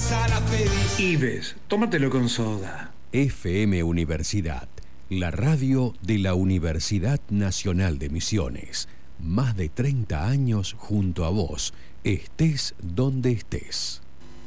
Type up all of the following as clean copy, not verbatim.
Ives, tómatelo con soda. FM Universidad, la radio de la Universidad Nacional de Misiones. Más de 30 años junto a vos, estés donde estés.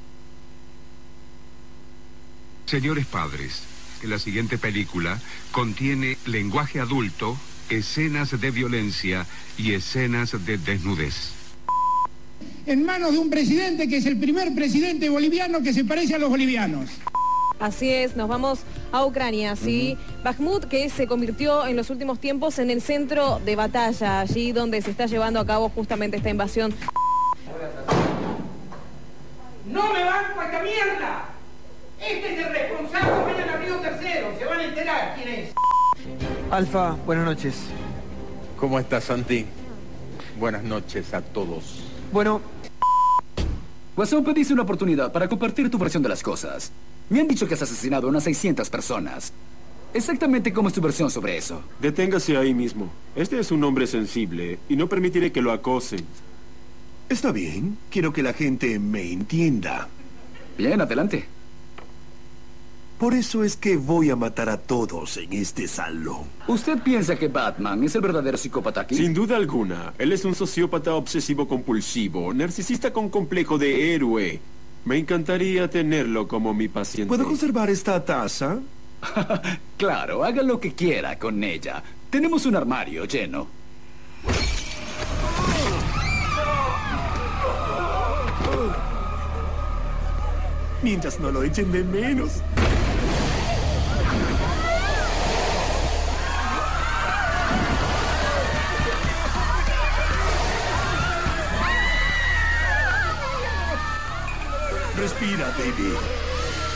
Señores padres, la siguiente película contiene lenguaje adulto, escenas de violencia y escenas de desnudez. En manos de un presidente que es el primer presidente boliviano que se parece a los bolivianos. Así es, nos vamos a Ucrania, ¿sí? Bakhmut, que se convirtió en los últimos tiempos en el centro de batalla, allí donde se está llevando a cabo justamente esta invasión. ¡No me banco a esta mierda! Este es el responsable, vayan a Río Tercero, se van a enterar quién es. Alfa, buenas noches. ¿Cómo estás, Santi? Buenas noches a todos. Bueno, Guasón, pediste una oportunidad para compartir tu versión de las cosas. Me han dicho que has asesinado a unas 600 personas. Exactamente cómo es tu versión sobre eso. Deténgase ahí mismo. Este es un hombre sensible y no permitiré que lo acosen. Está bien. Quiero que la gente me entienda. Bien, adelante. Por eso es que voy a matar a todos en este salón. ¿Usted piensa que Batman es el verdadero psicópata aquí? Sin duda alguna. Él es un sociópata obsesivo-compulsivo, narcisista con complejo de héroe. Me encantaría tenerlo como mi paciente. ¿Puedo conservar esta taza? Claro, haga lo que quiera con ella. Tenemos un armario lleno. Mientras no lo echen de menos. Respira, baby.